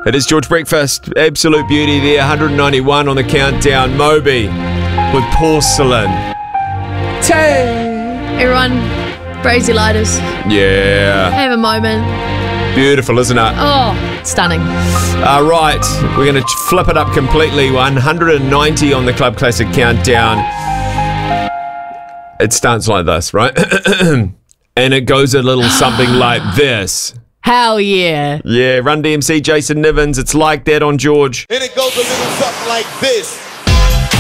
It is George Breakfast. Absolute beauty there. 191 on the countdown. Moby with Porcelain. Everyone, brazy lighters. Yeah. Have a moment. Beautiful, isn't it? Oh, stunning. Right, we're going to flip it up completely. 190 on the Club Classic countdown. It starts like this, right? And it goes a little something like this. Hell yeah. Yeah, Run DMC, Jason Nivens. It's like that on George. And it goes a little something like this.